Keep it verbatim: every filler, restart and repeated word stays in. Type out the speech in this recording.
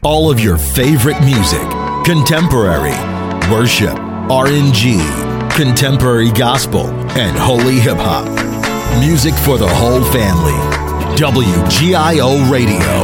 All of your favorite music, contemporary, worship, R and G, contemporary gospel, and holy hip-hop. Music for the whole family. W G I O Radio.